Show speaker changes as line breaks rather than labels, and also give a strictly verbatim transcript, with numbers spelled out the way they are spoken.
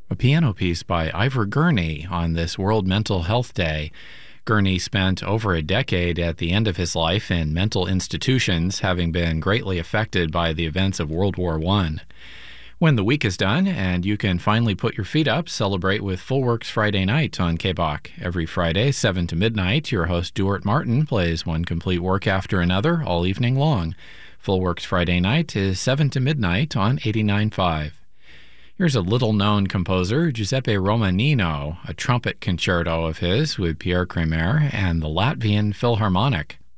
a piano piece by Ivor Gurney on this World Mental Health Day. Gurney spent over a decade at the end of his life in mental institutions, having been greatly affected by the events of World War One. When the week is done and you can finally put your feet up, celebrate with Full Works Friday night on K B O C. Every Friday, seven to midnight, your host Duart Martin plays one complete work after another all evening long. Full Works Friday night is seven to midnight on eighty-nine point five. Here's a little-known composer, Giuseppe Romanino, a trumpet concerto of his with Pierre Cremer and the Latvian Philharmonic.